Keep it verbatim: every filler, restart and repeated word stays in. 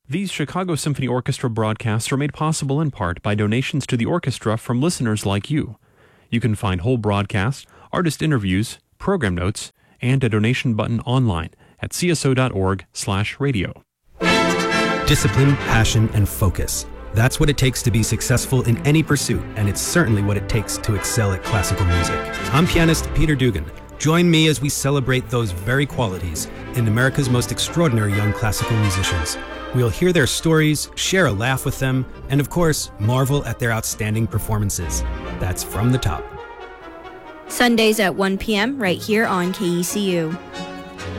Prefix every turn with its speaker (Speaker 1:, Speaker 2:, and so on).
Speaker 1: These Chicago Symphony Orchestra broadcasts are made possible in part by donations to the orchestra from listeners like you. You can find whole broadcasts, artist interviews, program notes, and a donation button online at c s o dot org slash radio.
Speaker 2: Discipline, passion, and focus. That's what it takes to be successful in any pursuit, and it's certainly what it takes to excel at classical music. I'm pianist Peter Dugan. Join me as we celebrate those very qualities in America's most extraordinary young classical musicians. We'll hear their stories, share a laugh with them, and of course, marvel at their outstanding performances. That's From the Top.
Speaker 3: Sundays at one p.m. right here on K E C U.